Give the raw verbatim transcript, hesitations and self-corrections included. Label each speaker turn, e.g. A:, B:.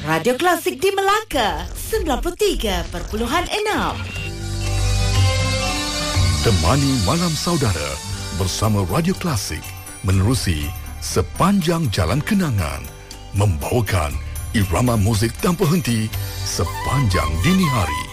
A: Radio Klasik di Melaka sembilan puluh tiga perpuluhan enam.
B: Temani malam saudara bersama Radio Klasik menerusi sepanjang jalan kenangan, membawakan irama muzik tanpa henti sepanjang dini hari.